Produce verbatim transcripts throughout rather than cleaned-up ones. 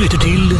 lytter til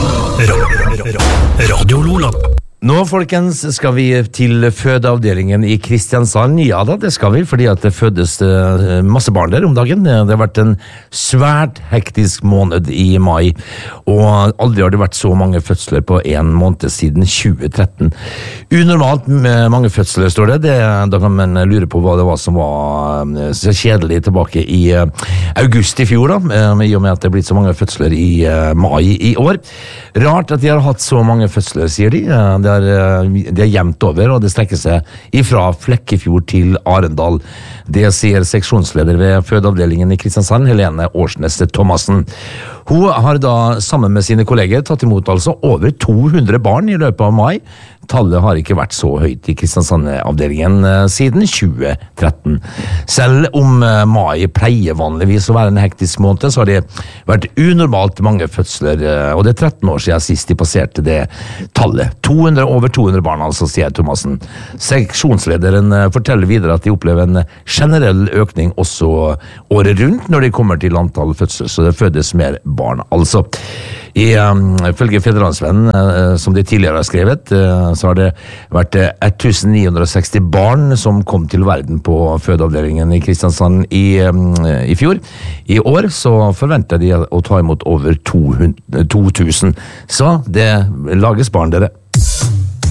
Radio Lola. Nå, folkens, skal vi til fødeavdelingen i Kristiansand. Ja da, det skal vi, fordi at det fødes masse barn der om dagen. Det har vært en svært hektisk måned i mai, og aldri har det vært så mange fødsler på en måned siden tjue tretten. Unormalt mange fødsler, står det. det. Da kan man lure på hva det var som var så kjedelig tilbake i august i fjor, da, i og med at det er blitt så mange fødsler i mai i år. Rart at de har hatt så mange fødsler, sier de. Det er, det er jevnt over, og det strekker seg ifra Flekkefjord til Arendal. Det sier seksjonsleder ved fødeavdelingen i Kristiansand, Helene Årsnes Thomassen. Hun har da sammen med sine kolleger tatt imot altså over to hundre barn i løpet av mai. Tallet har ikke vært så høyt i Kristiansand-avdelingen siden tjue tretten. Selv om mai pleier vanligvis å være en hektisk måned, så har det vært unormalt mange fødsler, og det er tretten år siden sist de passerte det tallet. to hundre, over to hundre barn, altså, sier Thomassen. Seksjonslederen forteller videre at de opplever en generell økning også året rundt når de kommer til antall fødsler, så det fødes mer barn, altså. I um, følge Fedrelandsvennen, uh, som de tidligere har skrevet, uh, så har det vært uh, elleve hundre og seksti barn som kom til verden på fødeavdelingen i Kristiansand i, um, i fjor. I år så forventer de å ta imot over to tusen. Så det lages barn, dere.